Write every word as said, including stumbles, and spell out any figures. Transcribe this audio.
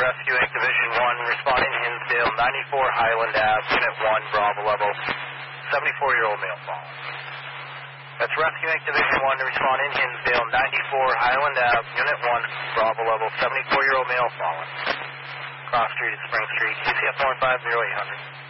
Rescuing Division one, responding to Hinsdale, ninety-four Highland Ave, Unit one, Bravo level, seventy-four-year-old male fallen. That's Rescuing Division one, responding to Hinsdale, ninety-four Highland Ave, Unit one, Bravo level, seventy-four-year-old male fallen. Cross Street at Spring Street, Q C F one five zero eight hundred.